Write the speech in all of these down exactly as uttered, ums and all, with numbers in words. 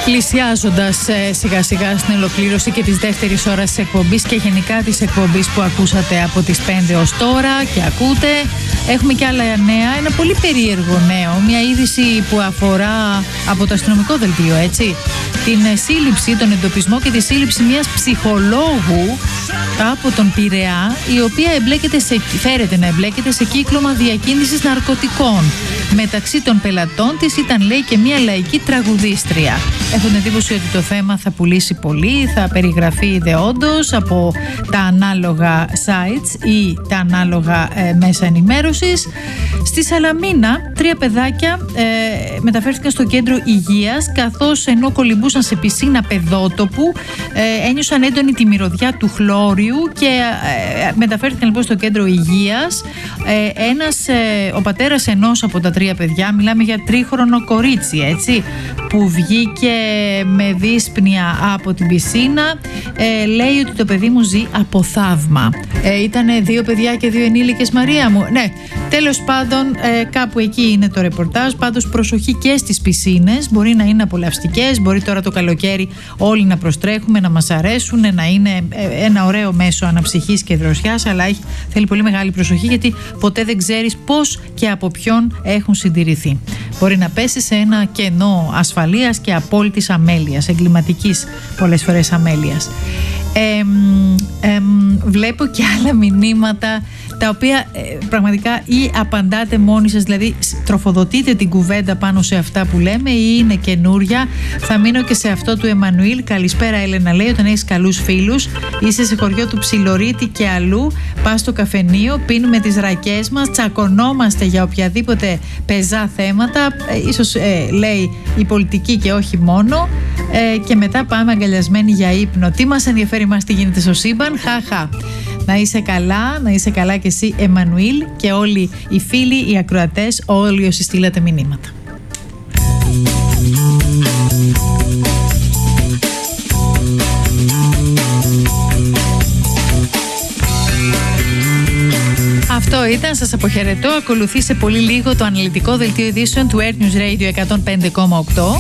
Πλησιάζοντας ε, σιγά σιγά στην ολοκλήρωση και της δεύτερης ώρας της εκπομπής και γενικά της εκπομπής που ακούσατε από τις πέντε ως τώρα και ακούτε, έχουμε και άλλα νέα. Ένα πολύ περίεργο νέο, μια είδηση που αφορά από το αστυνομικό δελτίο, έτσι, την σύλληψη, τον εντοπισμό και τη σύλληψη μιας ψυχολόγου από τον Πειραιά, η οποία εμπλέκεται σε, φέρεται να εμπλέκεται σε κύκλωμα διακίνησης ναρκωτικών. Μεταξύ των πελατών της ήταν, λέει, και μια λαϊκή τραγουδίστρια. Έχω την εντύπωση ότι το θέμα θα πουλήσει πολύ, θα περιγραφεί ιδεόντως από τα ανάλογα sites ή τα ανάλογα ε, μέσα ενημέρωσης. Στη Σαλαμίνα, τρία παιδάκια ε, μεταφέρθηκαν στο κέντρο υγείας, καθώς ενώ κολυμπούσαν σε πισίνα παιδότοπου, ε, ένιωσαν έντονη τη μυρωδιά του χλώριου και ε, μεταφέρθηκαν λοιπόν στο κέντρο υγείας. Ε, ένας, ε, ο πατέρας ενός από τα τρία παιδιά, μιλάμε για τρίχρονο κορίτσι, έτσι, που βγήκε με δύσπνοια από την πισίνα, ε, λέει ότι το παιδί μου ζει από θαύμα. Ε, ήτανε δύο παιδιά και δύο ενήλικες, Μαρία μου. Ναι, τέλος πάντων, ε, κάπου εκεί είναι το ρεπορτάζ. Πάντως προσοχή και στις πισίνες, μπορεί να είναι απολαυστικές, μπορεί τώρα το καλοκαίρι όλοι να προστρέχουμε, να μας αρέσουν, να είναι ένα ωραίο μέσο αναψυχής και δροσιάς, αλλά έχει, θέλει πολύ μεγάλη προσοχή, γιατί ποτέ δεν ξέρεις πώς και από ποιον έχουν συντηρηθεί. Μπορεί να πέσει σε ένα κενό ασφαλείας και απόλυτης αμέλειας, εγκληματικής πολλές φορές αμέλειας. Ε, ε, βλέπω και άλλα μηνύματα τα οποία ε, πραγματικά ή απαντάτε μόνοι σας, δηλαδή τροφοδοτείτε την κουβέντα πάνω σε αυτά που λέμε, ή είναι καινούρια. Θα μείνω και σε αυτό του Εμμανουήλ. Καλησπέρα, Έλενα, λέει, όταν έχεις καλούς φίλους, είσαι σε χωριό του Ψιλορίτη και αλλού, πας στο καφενείο, πίνουμε τις ρακές μας, τσακωνόμαστε για οποιαδήποτε πεζά θέματα, ε, ίσως ε, λέει η πολιτική και όχι μόνο, ε, και μετά πάμε αγκαλιασμένοι για ύπνο. Τι μας ενδιαφέρει μας τι γίνεται στο σύμπαν, χαχα. Να είσαι καλά, να είσαι καλά και εσύ, Εμμανουήλ, και όλοι οι φίλοι, οι ακροατές, όλοι όσοι στείλατε μηνύματα. Αυτό ήταν, σας αποχαιρετώ. Ακολουθεί σε πολύ λίγο το αναλυτικό δελτίο ειδήσεων του Earth News Radio εκατόν πέντε κόμμα οκτώ.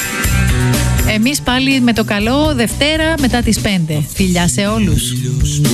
Εμείς πάλι με το καλό Δευτέρα μετά τις πέντε. Φιλιά σε όλους.